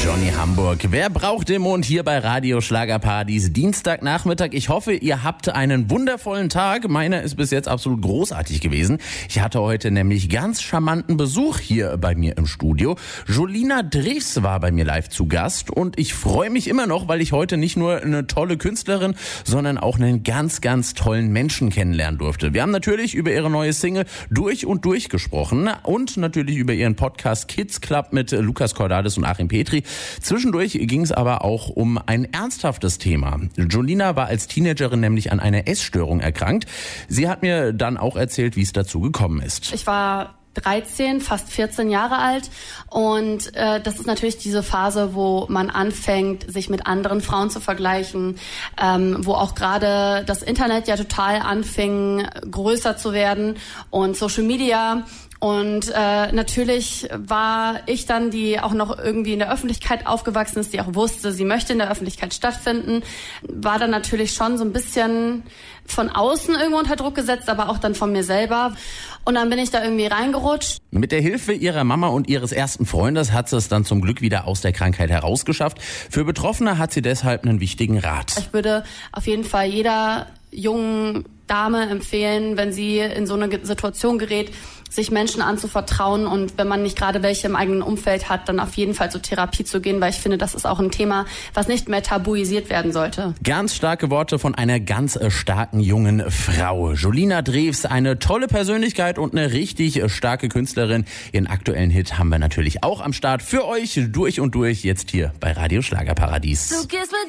Johnny Hamburg. Wer braucht den Mond hier bei Radio Schlagerparadies? Dienstagnachmittag. Ich hoffe, ihr habt einen wundervollen Tag. Meiner ist bis jetzt absolut großartig gewesen. Ich hatte heute nämlich ganz charmanten Besuch hier bei mir im Studio. Jolina Drews war bei mir live zu Gast und ich freue mich immer noch, weil ich heute nicht nur eine tolle Künstlerin, sondern auch einen ganz, ganz tollen Menschen kennenlernen durfte. Wir haben natürlich über ihre neue Single Durch und Durch gesprochen und natürlich über ihren Podcast Kids Club mit Lukas Cordalis und Achim Petri. Zwischendurch ging es aber auch um ein ernsthaftes Thema. Jolina war als Teenagerin nämlich an einer Essstörung erkrankt. Sie hat mir dann auch erzählt, wie es dazu gekommen ist. Ich war 13, fast 14 Jahre alt und das ist natürlich diese Phase, wo man anfängt, sich mit anderen Frauen zu vergleichen, wo auch gerade das Internet ja total anfing, größer zu werden und Social Media. Und natürlich war ich dann, die auch noch irgendwie in der Öffentlichkeit aufgewachsen ist, die auch wusste, sie möchte in der Öffentlichkeit stattfinden, war dann natürlich schon so ein bisschen von außen irgendwo unter Druck gesetzt, aber auch dann von mir selber. Und dann bin ich da irgendwie reingerutscht. Mit der Hilfe ihrer Mama und ihres ersten Freundes hat sie es dann zum Glück wieder aus der Krankheit herausgeschafft. Für Betroffene hat sie deshalb einen wichtigen Rat. Ich würde auf jeden Fall jeder jungen Dame empfehlen, wenn sie in so eine Situation gerät, sich Menschen anzuvertrauen und wenn man nicht gerade welche im eigenen Umfeld hat, dann auf jeden Fall zur Therapie zu gehen, weil ich finde, das ist auch ein Thema, was nicht mehr tabuisiert werden sollte. Ganz starke Worte von einer ganz starken jungen Frau. Jolina Drews, eine tolle Persönlichkeit und eine richtig starke Künstlerin. Ihren aktuellen Hit haben wir natürlich auch am Start für euch durch und durch jetzt hier bei Radio Schlagerparadies.